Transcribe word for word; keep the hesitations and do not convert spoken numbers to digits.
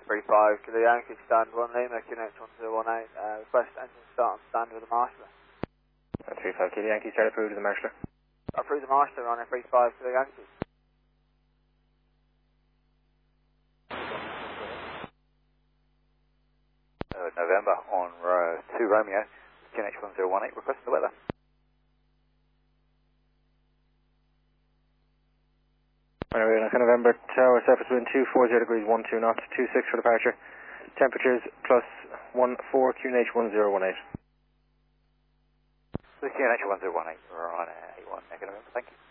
three five, to the Yankee stand one Lima, Q N H one zero one eight, uh, request engine start on stand with the marshaller. three five, Kilo Yankee, start approved with the marshaller. Approved the marshaller on a three five to the Yankee. Uh, November on row two Romeo, Q N H one zero one eight, request the weather. Alright, we're November, tower surface wind two four zero degrees, one two knots, two six for departure. Temperatures plus one four, Q N H one zero one eight. The Q N H one zero one eight, we're on uh, eight one, November, thank you.